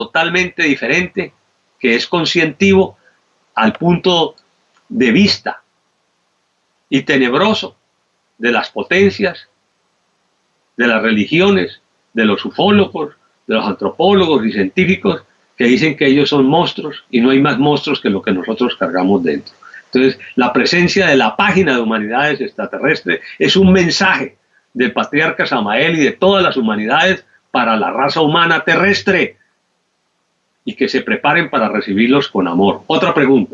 totalmente diferente, que es conscientivo al punto de vista y tenebroso de las potencias, de las religiones, de los ufólogos, de los antropólogos y científicos que dicen que ellos son monstruos y no hay más monstruos que lo que nosotros cargamos dentro. Entonces, la presencia de la página de Humanidades Extraterrestres es un mensaje del patriarca Samael y de todas las humanidades para la raza humana terrestre, y que se preparen para recibirlos con amor. Otra pregunta.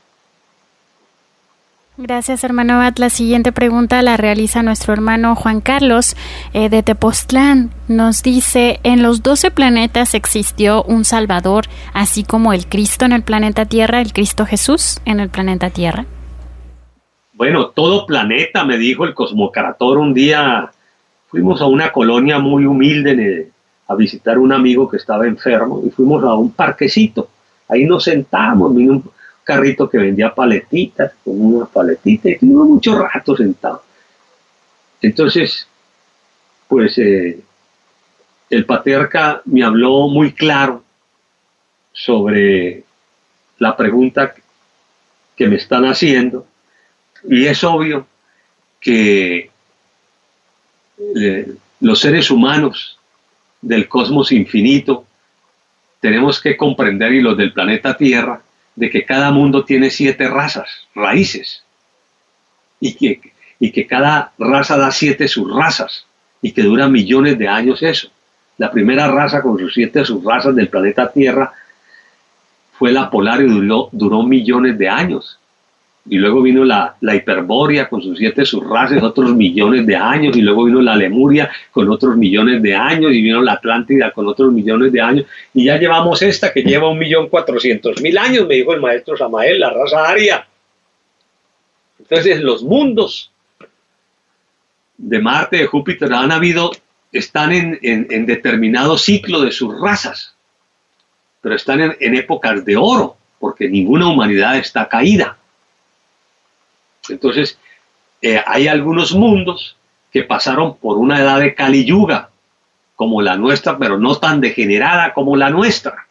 Gracias, hermano Abad. La siguiente pregunta la realiza nuestro hermano Juan Carlos de Tepoztlán. Nos dice, ¿en los 12 planetas existió un Salvador, así como el Cristo en el planeta Tierra, el Cristo Jesús en el planeta Tierra? Bueno, todo planeta, me dijo el cosmocrator un día. Fuimos a una colonia muy humilde a visitar a un amigo que estaba enfermo y fuimos a un parquecito. Ahí nos sentamos, vino un carrito que vendía paletitas, con una paletita, y estuvimos mucho rato sentados. Entonces, pues el patriarca me habló muy claro sobre la pregunta que me están haciendo, y es obvio que los seres humanos del cosmos infinito tenemos que comprender, y los del planeta Tierra, de que cada mundo tiene 7 razas, raíces, y que cada raza da 7 subrazas, y que dura millones de años eso. La primera raza con sus 7 subrazas del planeta Tierra fue la polar y duró millones de años. Y luego vino la Hiperbórea con sus 7 subrazas, otros millones de años, y luego vino la Lemuria con otros millones de años, y vino la Atlántida con otros millones de años, y ya llevamos esta que lleva 1.400.000 años, me dijo el maestro Samael, la raza aria. Entonces los mundos de Marte, de Júpiter, están en determinado ciclo de sus razas, pero están en épocas de oro, porque ninguna humanidad está caída. Entonces, hay algunos mundos que pasaron por una edad de Kali Yuga, como la nuestra, pero no tan degenerada como la nuestra.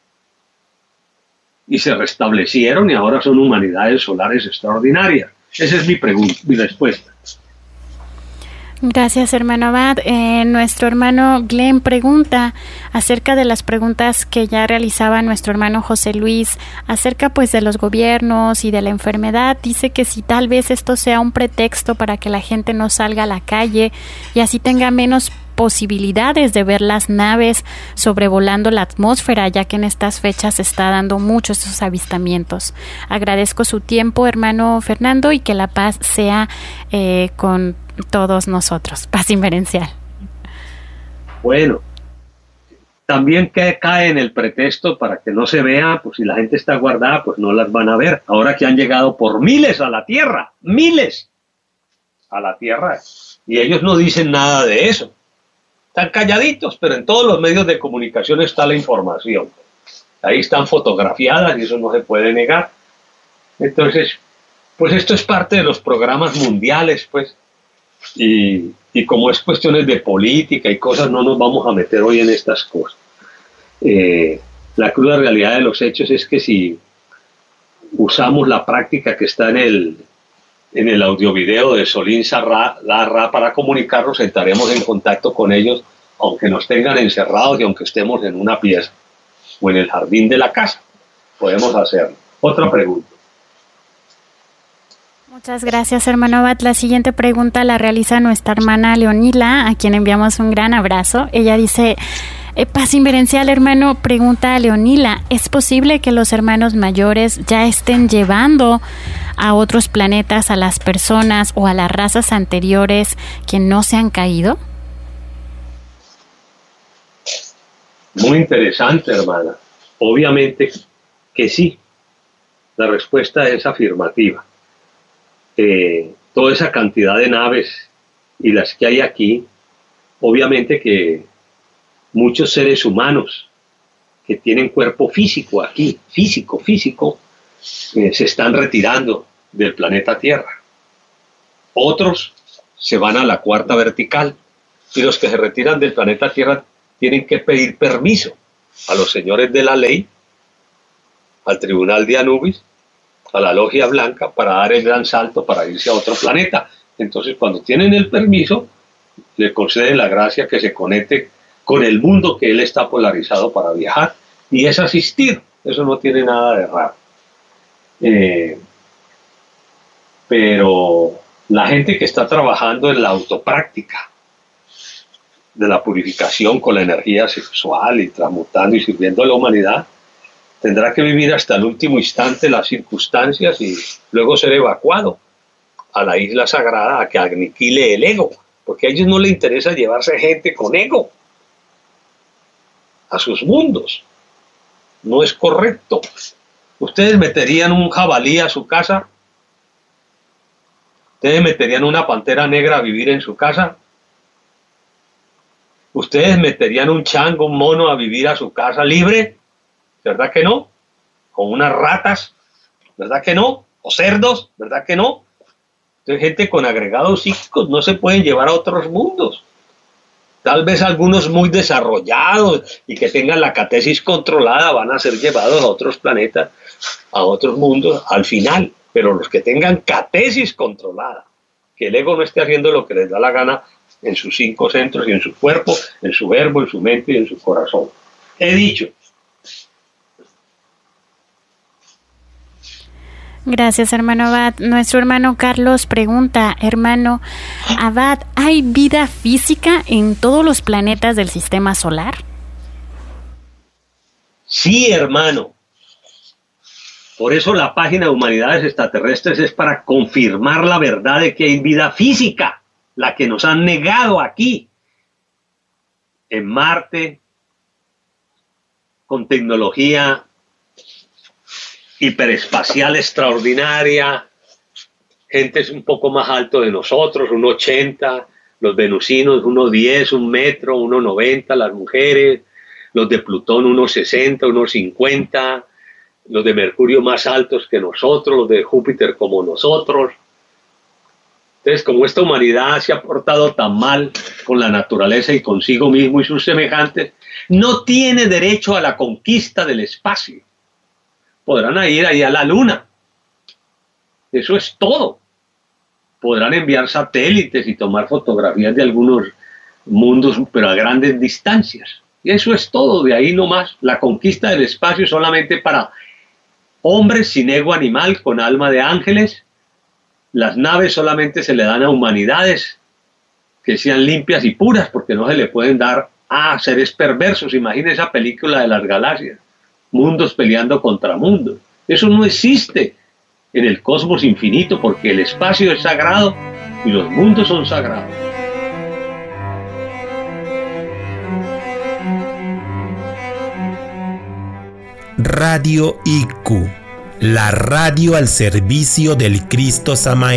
Y se restablecieron y ahora son humanidades solares extraordinarias. Esa es mi respuesta. Gracias, hermano Abad. Nuestro hermano Glenn pregunta acerca de las preguntas que ya realizaba nuestro hermano José Luis, acerca pues de los gobiernos y de la enfermedad. Dice que si tal vez esto sea un pretexto para que la gente no salga a la calle y así tenga menos posibilidades de ver las naves sobrevolando la atmósfera, ya que en estas fechas se está dando muchos estos avistamientos. Agradezco su tiempo, hermano Fernando, y que la paz sea con todos nosotros. Paz inverencial. Bueno, también cae en el pretexto para que no se vea, pues si la gente está guardada, pues no las van a ver. Ahora que han llegado por miles a la Tierra, miles a la Tierra, y ellos no dicen nada de eso. Están calladitos, pero en todos los medios de comunicación está la información. Ahí están fotografiadas y eso no se puede negar. Entonces, pues esto es parte de los programas mundiales, pues. Y como es cuestiones de política y cosas, no nos vamos a meter hoy en estas cosas. La cruda realidad de los hechos es que si usamos la práctica que está en el audio-video de Solín Larra para comunicarnos, estaremos en contacto con ellos, aunque nos tengan encerrados y aunque estemos en una pieza o en el jardín de la casa. Podemos hacerlo. Otra pregunta. Muchas gracias, hermano Abad. La siguiente pregunta la realiza nuestra hermana Leonila, a quien enviamos un gran abrazo. Ella dice: paz inverencial, hermano. Pregunta a Leonila: ¿es posible que los hermanos mayores ya estén llevando a otros planetas a las personas o a las razas anteriores que no se han caído? Muy interesante, hermana. Obviamente que sí. La respuesta es afirmativa. Toda esa cantidad de naves y las que hay aquí, obviamente que muchos seres humanos que tienen cuerpo físico aquí, físico, se están retirando del planeta Tierra. Otros se van a la cuarta vertical, y los que se retiran del planeta Tierra tienen que pedir permiso a los señores de la ley, al tribunal de Anubis, a la logia blanca, para dar el gran salto para irse a otro planeta. Entonces, cuando tienen el permiso, le conceden la gracia que se conecte con el mundo que él está polarizado para viajar, y es asistir. Eso no tiene nada de raro. Pero la gente que está trabajando en la autopráctica de la purificación con la energía sexual y transmutando y sirviendo a la humanidad, tendrá que vivir hasta el último instante las circunstancias y luego ser evacuado a la isla sagrada a que aniquile el ego, porque a ellos no les interesa llevarse gente con ego a sus mundos. No es correcto. ¿Ustedes meterían un jabalí a su casa? ¿Ustedes meterían una pantera negra a vivir en su casa? ¿Ustedes meterían un chango, un mono a vivir a su casa libre? ¿Verdad que no? ¿Con unas ratas? ¿Verdad que no? ¿O cerdos? ¿Verdad que no? Entonces, gente con agregados psíquicos no se pueden llevar a otros mundos. Tal vez algunos muy desarrollados y que tengan la catesis controlada van a ser llevados a otros planetas, a otros mundos al final. Pero los que tengan catesis controlada, que el ego no esté haciendo lo que les da la gana en sus 5 centros y en su cuerpo, en su verbo, en su mente y en su corazón. He dicho. Gracias, hermano Abad. Nuestro hermano Carlos pregunta, hermano Abad, ¿hay vida física en todos los planetas del sistema solar? Sí, hermano. Por eso la página de Humanidades Extraterrestres es para confirmar la verdad de que hay vida física, la que nos han negado aquí, en Marte, con tecnología hiperespacial extraordinaria, gente un poco más alto de nosotros, 1,80, los venusinos 1,10, 1 metro, 1,90, las mujeres, los de Plutón 1,60, 1,50, los de Mercurio más altos que nosotros, los de Júpiter como nosotros. Entonces, como esta humanidad se ha portado tan mal con la naturaleza y consigo mismo y sus semejantes, no tiene derecho a la conquista del espacio. Podrán ir ahí a la luna. Eso es todo. Podrán enviar satélites y tomar fotografías de algunos mundos, pero a grandes distancias. Y eso es todo, de ahí nomás. La conquista del espacio es solamente para hombres sin ego animal, con alma de ángeles. Las naves solamente se le dan a humanidades que sean limpias y puras, porque no se le pueden dar a seres perversos. Imaginen esa película de las galaxias. Mundos peleando contra mundos. Eso no existe en el cosmos infinito, porque el espacio es sagrado y los mundos son sagrados. Radio IQ, la radio al servicio del Cristo Samael.